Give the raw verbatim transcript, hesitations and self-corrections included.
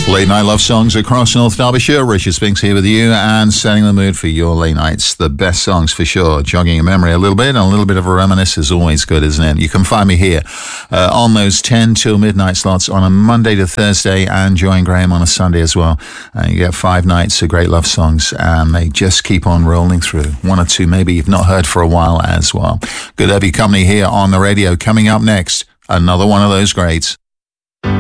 Late night love songs across North Derbyshire. Richard Spinks here with you and setting the mood for your late nights. The best songs for sure. Jogging your memory a little bit and a little bit of a reminisce is always good, isn't it? You can find me here uh, on those ten till midnight slots on a Monday to Thursday and Joy and Graham on a Sunday as well. And you get five nights of great love songs and they just keep on rolling through. One or two maybe you've not heard for a while as well. Good to have your company here on the radio. Coming up next, another one of those greats.